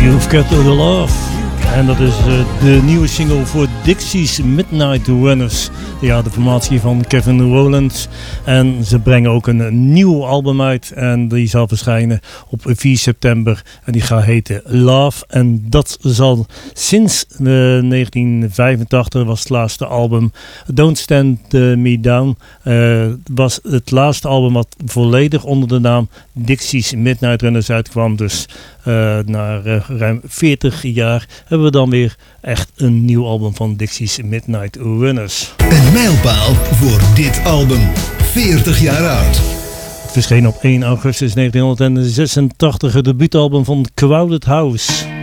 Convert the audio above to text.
You've Got the Love. En dat is de nieuwe single voor Dixie's Midnight Runners. Ja, de formatie van Kevin Rowland. En ze brengen ook een nieuw album uit. En die zal verschijnen op 4 september. En die gaat heten Love. En dat zal sinds 1985 was het laatste album. Don't Stand Me Down was het laatste album wat volledig onder de naam Dixie's Midnight Runners uitkwam. Dus na ruim 40 jaar hebben we dan weer echt een nieuw album van Dixie's Midnight Runners. Een mijlpaal voor dit album. 40 jaar oud. Het verscheen op 1 augustus 1986, het debuutalbum van Crowded House.